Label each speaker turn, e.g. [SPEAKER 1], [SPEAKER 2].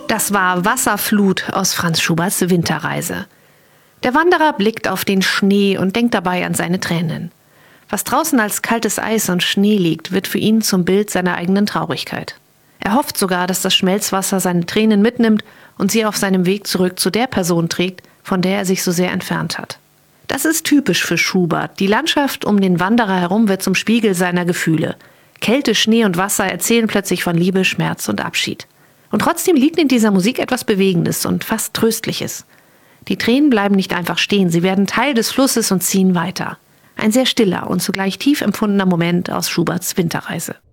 [SPEAKER 1] Das war Wasserflut aus Franz Schuberts Winterreise. Der Wanderer blickt auf den Schnee und denkt dabei an seine Tränen. Was draußen als kaltes Eis und Schnee liegt, wird für ihn zum Bild seiner eigenen Traurigkeit. Er hofft sogar, dass das Schmelzwasser seine Tränen mitnimmt und sie auf seinem Weg zurück zu der Person trägt, von der er sich so sehr entfernt hat. Das ist typisch für Schubert. Die Landschaft um den Wanderer herum wird zum Spiegel seiner Gefühle. Kälte, Schnee und Wasser erzählen plötzlich von Liebe, Schmerz und Abschied. Und trotzdem liegt in dieser Musik etwas Bewegendes und fast Tröstliches. Die Tränen bleiben nicht einfach stehen, sie werden Teil des Flusses und ziehen weiter. Ein sehr stiller und zugleich tief empfundener Moment aus Schuberts Winterreise.